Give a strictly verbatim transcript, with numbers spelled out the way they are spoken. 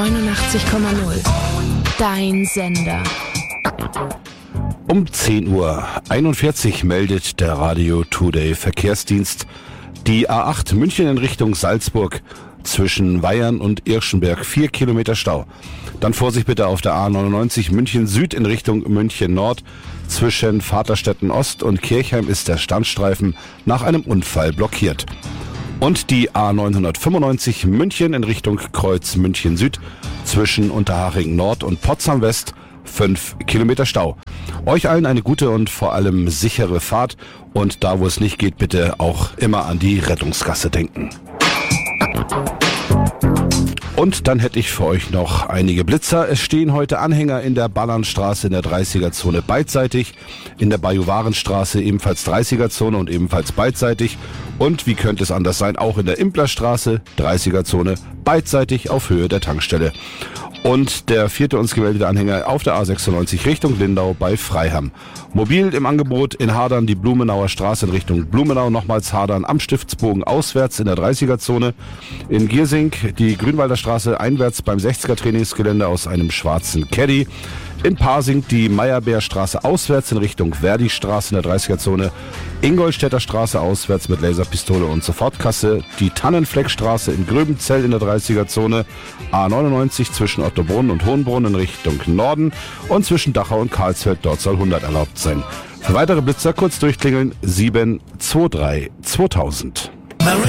neunundachtzig Komma null. Dein Sender. Um zehn Uhr einundvierzig meldet der Radio Today Verkehrsdienst die A acht München in Richtung Salzburg zwischen Weyern und Irschenberg vier Kilometer Stau. Dann Vorsicht bitte auf der A neunundneunzig München Süd in Richtung München Nord. Zwischen Vaterstetten Ost und Kirchheim ist der Standstreifen nach einem Unfall blockiert. Und die A neunhundertfünfundneunzig München in Richtung Kreuz München Süd zwischen Unterhaching Nord und Potsdam West fünf Kilometer Stau. Euch allen eine gute und vor allem sichere Fahrt und da wo es nicht geht, bitte auch immer an die Rettungsgasse denken. Und dann hätte ich für euch noch einige Blitzer. Es stehen heute Anhänger in der Ballernstraße in der dreißiger-Zone beidseitig, in der Bajuwarenstraße ebenfalls dreißiger-Zone und ebenfalls beidseitig und wie könnte es anders sein, auch in der Implerstraße dreißiger-Zone beidseitig auf Höhe der Tankstelle. Und der vierte uns gemeldete Anhänger auf der A sechsundneunzig Richtung Lindau bei Freiham. Mobil im Angebot in Hadern die Blumenauer Straße in Richtung Blumenau, nochmals Hadern am Stiftsbogen auswärts in der dreißiger-Zone. In Giersing die Grünwalder Straße einwärts beim sechziger Trainingsgelände aus einem schwarzen Caddy. In Pasing die Meyerbeerstraße auswärts in Richtung Verdi-Straße in der dreißiger-Zone. Ingolstädter Straße auswärts mit Laserpistole und Sofortkasse. Die Tannenfleckstraße in Gröbenzell in der dreißiger-Zone. A neunundneunzig zwischen Ottobrunn und Hohenbrunn in Richtung Norden. Und zwischen Dachau und Karlsfeld, dort soll hundert erlaubt sein. Für weitere Blitzer kurz durchklingeln sieben zwei drei zweitausend.